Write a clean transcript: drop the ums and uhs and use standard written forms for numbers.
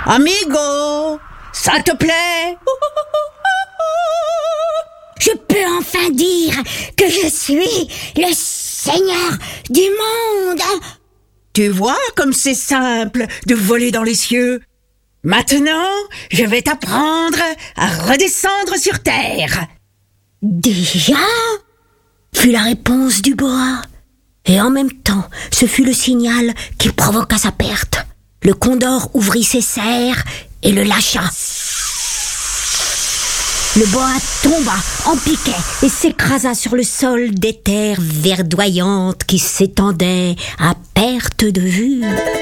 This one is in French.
Amigo, ça te plaît? Je peux enfin dire que je suis le Seigneur du monde. Tu vois comme c'est simple de voler dans les cieux. Maintenant, je vais t'apprendre à redescendre sur terre. Déjà? Fut la réponse du boa. Et en même temps, ce fut le signal qui provoqua sa perte. Le condor ouvrit ses serres et le lâcha. Le boa tomba en piquet et s'écrasa sur le sol des terres verdoyantes qui s'étendaient à perte de vue.